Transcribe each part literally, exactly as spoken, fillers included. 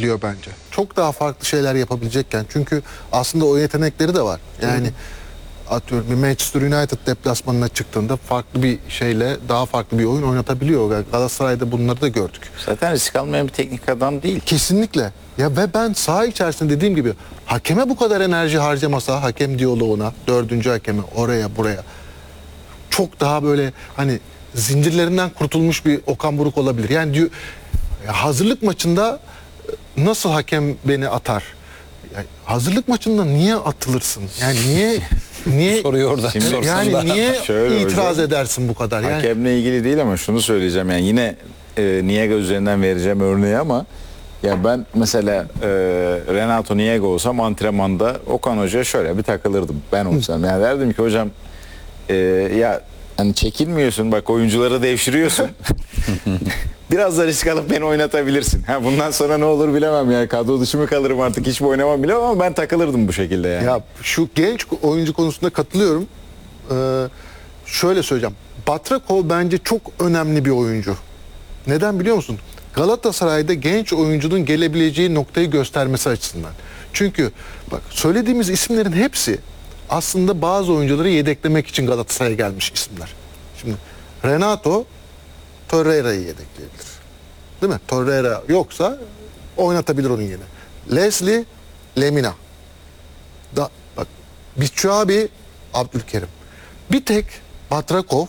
bekliyor bence. Çok daha farklı şeyler yapabilecekken. Çünkü aslında o yetenekleri de var. Yani Hı. atıyorum bir Manchester United deplasmanına çıktığında farklı bir şeyle daha farklı bir oyun oynatabiliyor. Galatasaray'da bunları da gördük. Zaten risk almayan bir teknik adam değil. Kesinlikle. Ya ve ben saha içerisinde dediğim gibi hakeme bu kadar enerji harcamasa, hakem diyaloğuna, dördüncü hakemi oraya buraya çok daha böyle hani zincirlerinden kurtulmuş bir Okan Buruk olabilir. Yani diyor, hazırlık maçında nasıl hakem beni atar? Yani hazırlık maçında niye atılırsın? Yani niye niye soruyor orada. Şimdi yani niye Şöyle itiraz hocam, edersin bu kadar? Yani hakemle ilgili değil ama şunu söyleyeceğim. Yani yine e, Niega üzerinden vereceğim örneği ama ya ben mesela e, Renato Niega olsam antrenmanda Okan Hoca'ya şöyle bir takılırdım ben olsam. Yani derdim ki hocam e, ya hani çekilmiyorsun bak oyuncuları devşiriyorsun. Biraz da risk alıp beni oynatabilirsin. Ha, bundan sonra ne olur bilemem yani kadro dışı mı kalırım artık hiç mi oynamam bilemem ama ben takılırdım bu şekilde yani. ya şu genç oyuncu konusunda katılıyorum. Ee, şöyle söyleyeceğim. Batrakov bence çok önemli bir oyuncu. Neden biliyor musun? Galatasaray'da genç oyuncunun gelebileceği noktayı göstermesi açısından. Çünkü bak söylediğimiz isimlerin hepsi aslında bazı oyuncuları yedeklemek için Galatasaray'a gelmiş isimler. Şimdi Renato Torreira'yı yedekleyebilir. Değil mi? Torreira yoksa oynatabilir onun yerine. Leslie Lemina. Da, bak Biçuabi Abdülkerim. Bir tek Batrakov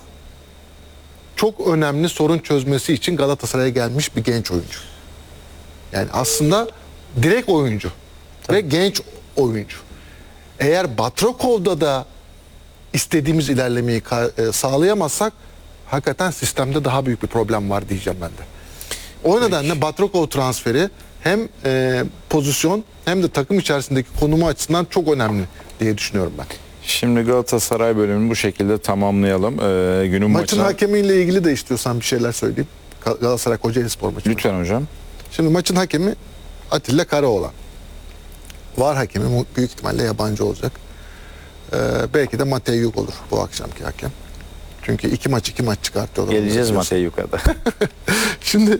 çok önemli sorun çözmesi için Galatasaray'a gelmiş bir genç oyuncu. Yani aslında direkt oyuncu. Tabii. Ve genç oyuncu. Eğer Batrakov'da da istediğimiz ilerlemeyi sağlayamazsak hakikaten sistemde daha büyük bir problem var diyeceğim ben de. O Peki. nedenle Batrakov transferi hem e, pozisyon hem de takım içerisindeki konumu açısından çok önemli diye düşünüyorum ben. Şimdi Galatasaray bölümünü bu şekilde tamamlayalım. Ee, günün Maçın maçına... hakemiyle ilgili de istiyorsan bir şeyler söyleyeyim. Galatasaray Kocaelispor maçı. Lütfen hocam. Şimdi maçın hakemi Atilla Karaoğlan. VAR hakemi büyük ihtimalle yabancı olacak. Ee, belki de Matej Yuk olur bu akşamki hakem. Çünkü iki maç iki maç çıkartıyorlar. Geleceğiz Matej Yuk'a da. Şimdi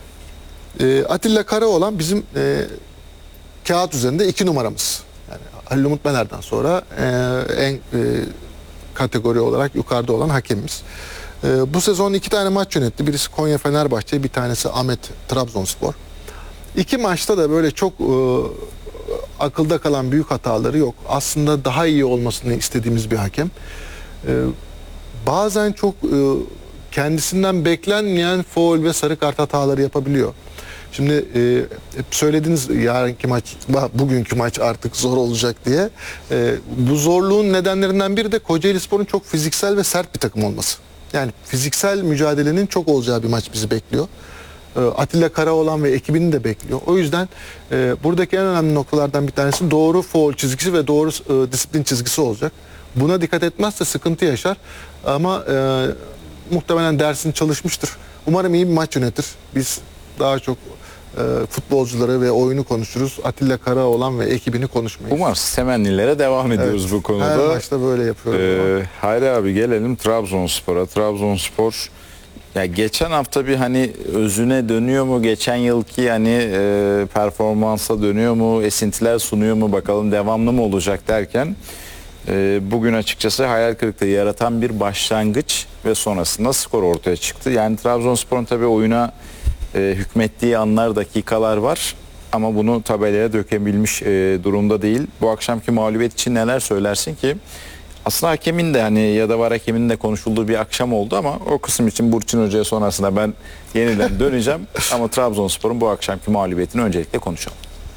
e, Atilla Karaoğlan bizim e, kağıt üzerinde iki numaramız. Yani Halil Umut Meler'den sonra e, en e, kategori olarak yukarıda olan hakemimiz. E, bu sezon iki tane maç yönetti. Birisi Konya Fenerbahçe, bir tanesi Ahmet Trabzonspor. İki maçta da böyle çok e, akılda kalan büyük hataları yok. Aslında daha iyi olmasını istediğimiz bir hakem. E, bazen çok e, kendisinden beklenmeyen faul ve sarı kart hataları yapabiliyor. Şimdi e, hep söylediniz yarınki maç, bugünkü maç artık zor olacak diye. E, bu zorluğun nedenlerinden biri de Kocaelispor'un çok fiziksel ve sert bir takım olması. Yani fiziksel mücadelenin çok olacağı bir maç bizi bekliyor. E, Atilla Karaoğlan ve ekibini de bekliyor. O yüzden e, buradaki en önemli noktalardan bir tanesi doğru faul çizgisi ve doğru e, disiplin çizgisi olacak. Buna dikkat etmezse sıkıntı yaşar. Ama e, muhtemelen dersini çalışmıştır. Umarım iyi bir maç yönetir. Biz daha çok e, futbolcuları ve oyunu konuşuruz. Atilla Karaoğlan ve ekibini konuşmayız. Umarız temennilere devam ediyoruz Evet, bu konuda. her maçta böyle yapıyoruz. Ee, Hayri abi gelelim Trabzonspor'a. Trabzonspor ya geçen hafta bir hani özüne dönüyor mu? Geçen yılki hani e, performansa dönüyor mu? Esintiler sunuyor mu? Bakalım devamlı mı olacak derken e, bugün açıkçası hayal kırıklığı yaratan bir başlangıç ve sonrasında skor ortaya çıktı. Yani Trabzonspor'un tabii oyuna e, hükmettiği anlar, dakikalar var ama bunu tabelaya dökebilmiş e, durumda değil. Bu akşamki mağlubiyet için neler söylersin ki? Aslında hakemin de hani ya da var hakemin de konuşulduğu bir akşam oldu ama o kısım için Burçin Hoca'ya sonrasında ben yeniden döneceğim. Ama Trabzonspor'un bu akşamki mağlubiyetini öncelikle konuşalım.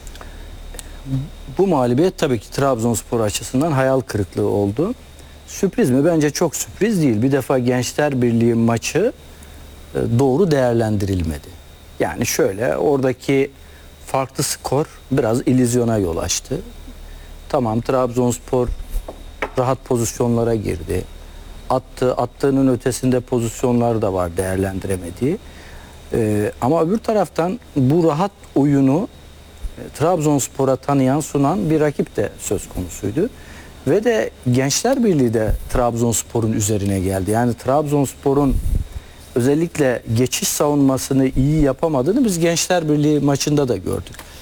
Bu mağlubiyet tabii ki Trabzonspor açısından hayal kırıklığı oldu. Sürpriz mi? Bence çok sürpriz değil. Bir defa Gençler Birliği maçı doğru değerlendirilmedi. Yani şöyle, oradaki farklı skor biraz illüzyona yol açtı. Tamam, Trabzonspor rahat pozisyonlara girdi. Attı, attığının ötesinde pozisyonlar da var değerlendiremediği. Ee, ama öbür taraftan bu rahat oyunu e, Trabzonspor'a tanıyan, sunan bir rakip de söz konusuydu. Ve de Gençler Birliği de Trabzonspor'un üzerine geldi. Yani Trabzonspor'un özellikle geçiş savunmasını iyi yapamadığını biz Gençler Birliği maçında da gördük.